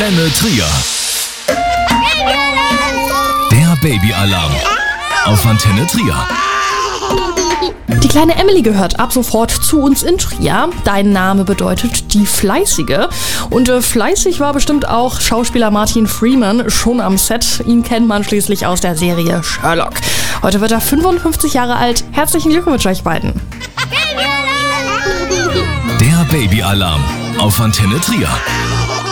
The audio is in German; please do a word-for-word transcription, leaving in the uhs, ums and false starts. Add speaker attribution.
Speaker 1: Antenne Trier. Der Babyalarm auf Antenne Trier.
Speaker 2: Die kleine Emily gehört ab sofort zu uns in Trier. Dein Name bedeutet die Fleißige. Und äh, fleißig war bestimmt auch Schauspieler Martin Freeman schon am Set. Ihn kennt man schließlich aus der Serie Sherlock. Heute wird er fünfundfünfzig Jahre alt. Herzlichen Glückwunsch euch beiden.
Speaker 1: Der Babyalarm auf Antenne Trier.